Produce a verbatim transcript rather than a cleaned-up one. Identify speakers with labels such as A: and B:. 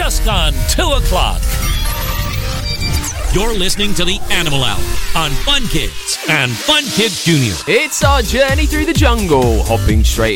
A: just gone two o'clock. You're listening to the Animal Hour on Fun Kids and Fun Kids Junior.
B: It's our journey through the jungle, hopping straight